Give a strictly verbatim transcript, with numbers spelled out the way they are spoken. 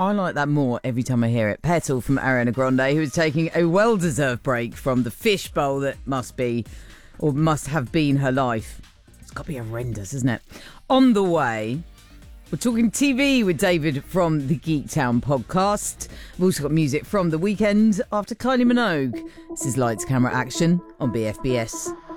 I like that more every time I hear it. Petal from Ariana Grande, who is taking a well-deserved break from the fishbowl that must be, or must have been her life. It's got to be horrendous, isn't it? On the way, we're talking T V with David from the Geek Town podcast. We've also got music from The Weeknd after Kylie Minogue. This is Lights, Camera, Action on B F B S.